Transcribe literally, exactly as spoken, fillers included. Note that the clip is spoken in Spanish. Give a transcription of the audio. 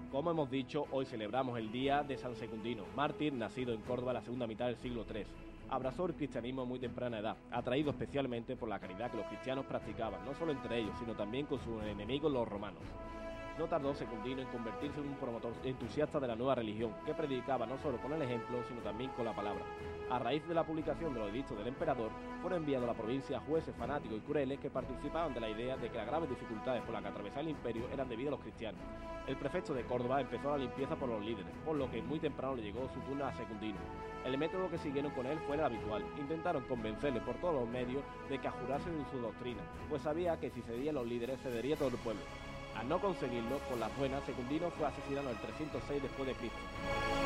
Como hemos dicho, hoy celebramos el día de San Secundino, mártir nacido en Córdoba en la segunda mitad del siglo tercero. Abrazó el cristianismo a muy temprana edad, atraído especialmente por la caridad que los cristianos practicaban, no solo entre ellos, sino también con sus enemigos los romanos. No tardó Secundino en convertirse en un promotor entusiasta de la nueva religión, que predicaba no solo con el ejemplo, sino también con la palabra. A raíz de la publicación de los edictos del emperador, fueron enviados a la provincia jueces fanáticos y crueles que participaban de la idea de que las graves dificultades por las que atravesaba el imperio eran debidas a los cristianos. El prefecto de Córdoba empezó la limpieza por los líderes, por lo que muy temprano le llegó su turno a Secundino. El método que siguieron con él fue el habitual. Intentaron convencerle por todos los medios de que jurase en su doctrina, pues sabía que si cedían los líderes cedería todo el pueblo. Al no conseguirlo, por las buenas, Secundino fue asesinado en el trescientos seis después de Cristo.